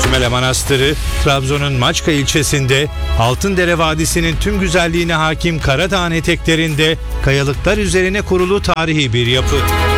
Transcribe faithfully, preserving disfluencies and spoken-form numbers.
Sümele Manastırı, Trabzon'un Maçka ilçesinde, Altındere Vadisi'nin tüm güzelliğine hakim Karadağ'ın eteklerinde kayalıklar üzerine kurulu tarihi bir yapı.